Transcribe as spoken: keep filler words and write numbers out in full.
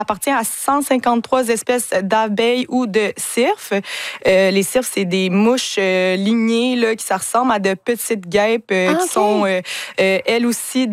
appartient à cent cinquante-trois espèces d'abeilles ou de cirfes. Euh, les cirfes, c'est des mouches euh, lignées là, qui ça ressemble à de petites guêpes euh, Ah, qui OK. sont, euh, euh, elles aussi,